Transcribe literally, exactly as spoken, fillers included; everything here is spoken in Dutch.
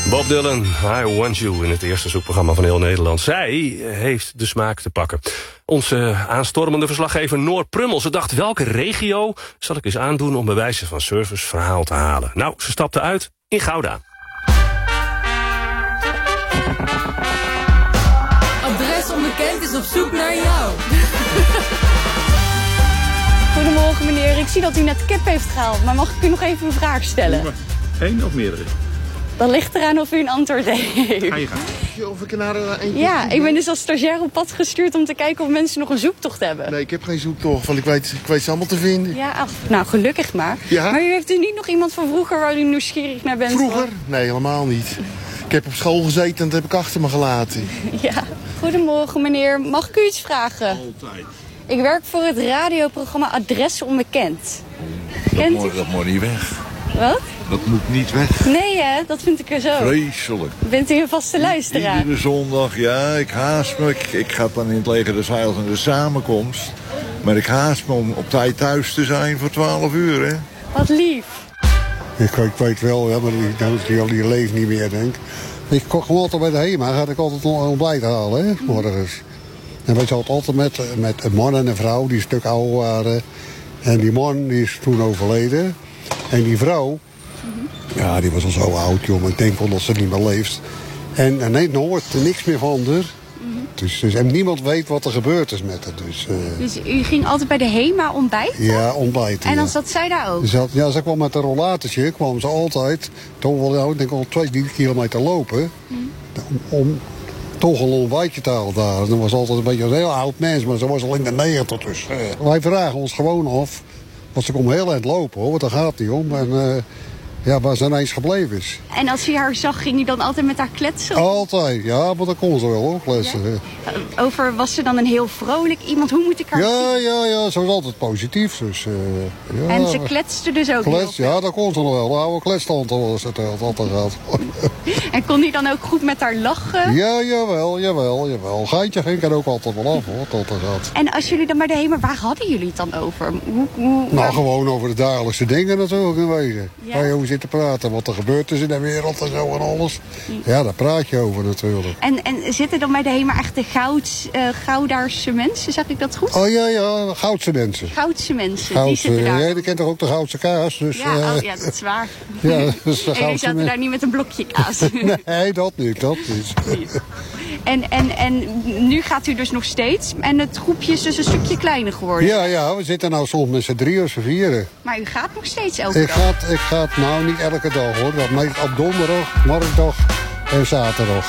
Bob Dylan, I Want You, in het eerste zoekprogramma van heel Nederland. Zij heeft de smaak te pakken. Onze aanstormende verslaggever Noor Prummel. Ze dacht, welke regio zal ik eens aandoen om bij wijze van service verhaal te halen? Nou, ze stapte uit in Gouda. Adres onbekend is op zoek naar jou. Goedemorgen meneer, ik zie dat u net kip heeft gehaald, maar mag ik u nog even een vraag stellen? Eén of meerdere? Dat ligt eraan of u een antwoord heeft. Ga je gang. Of ik er naar uh, eentje... Ja, ik ben dus als stagiair op pad gestuurd om te kijken of mensen nog een zoektocht hebben. Nee, ik heb geen zoektocht, want ik weet, ik weet ze allemaal te vinden. Ja, ach, nou gelukkig maar. Ja? Maar u heeft dus niet nog iemand van vroeger waar u nieuwsgierig naar bent? Vroeger? Hoor? Nee, helemaal niet. Ik heb op school gezeten en dat heb ik achter me gelaten. Ja, goedemorgen meneer. Mag ik u iets vragen? Altijd. Ik werk voor het radioprogramma Adres Onbekend. Dat Kent moet, u? dat moet niet weg. Wat? Dat moet niet weg. Nee hè, dat vind ik er zo. Vreselijk. Bent u een vaste luisteraar? Iedere zondag, ja, ik haast me. Ik, ik ga dan in het leger des Heils naar de samenkomst. Maar ik haast me om op tijd thuis te zijn voor twaalf uur, hè. Wat lief. Ik, ik weet wel, ja, maar die, nou, die, die leeft niet meer, denk ik. Ik kon gewoon altijd bij de HEMA, ga ik altijd een ontbijt halen, hè, morgens. En wij zaten altijd met, met een man en een vrouw die een stuk ouder waren. En die man die is toen overleden. En die vrouw, ja, die was al zo oud, joh, maar ik denk wel dat ze niet meer leeft. En, en nee, hoort er niks meer van haar. Dus, dus, en niemand weet wat er gebeurd is met haar. Dus, uh, Dus u ging altijd bij de HEMA ontbijten? ja, ontbijten. En dan ja. zat zij daar ook? Ze had, ja, ze kwam met een rollatortje, kwam ze altijd, toch wel, nou, ik denk al twee, drie kilometer lopen. Mm. Om, om toch een ontbijtje te halen daar. En dat was altijd een beetje een heel oud mens, maar ze was al in de negentig. Dus uh, wij vragen ons gewoon af, want ze komt heel eind lopen, hoor, want daar gaat niet om. En uh, ja, waar ze ineens gebleven is. En als u haar zag, ging u dan altijd met haar kletsen? Altijd, ja, maar dat kon ze wel hoor, kletsen. Ja. Over, was ze dan een heel vrolijk iemand? Hoe moet ik haar Ja, zien? ja, ja, ze was altijd positief. Dus, uh, ja, En ze kletste dus ook heel klets, veel? ja, dat kon ze nog wel. De oude kletstand was het altijd gehad. En kon u dan ook goed met haar lachen? Ja, jawel, jawel, jawel. Geintje ging er ook altijd wel af, hoor, tot er gaat. En als jullie dan bij de HEMA, waar hadden jullie het dan over? Hoe, hoe, Nou, waar... gewoon over de dagelijkse dingen natuurlijk in wezen. Ja. Waar je over zit te praten, wat er gebeurt is in de wereld en zo en alles. Ja, daar praat je over natuurlijk. En, en zitten dan bij de HEMA echt de goud, uh, Goudaarse mensen? Zag ik dat goed? Oh ja, ja, Goudse mensen. Goudse mensen, die Goudse, zitten daar. ja, die kent toch ook de Goudse kaas? Dus, Ja, uh, oh, ja, dat is waar. Ja, dat is de en jullie Goudse zaten men- daar niet met een blokje kaas. Nee, dat niet, dat niet. En, en, en nu gaat u dus nog steeds. En het groepje is dus een stukje kleiner geworden. Ja, ja, we zitten nou soms met z'n drie of z'n vieren. Maar u gaat nog steeds elke Ik dag. ga, ik ga, nou niet elke dag hoor, dat meest op donderdag, marktdag en zaterdag.